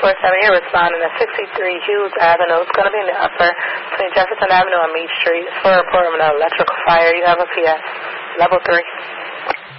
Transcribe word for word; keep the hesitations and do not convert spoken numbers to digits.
four seven, you're responding at sixty-three Hughes Avenue. It's going to be in the upper between Jefferson Avenue and Meade Street. It's for a report of an electrical fire. You have a P S. Level three.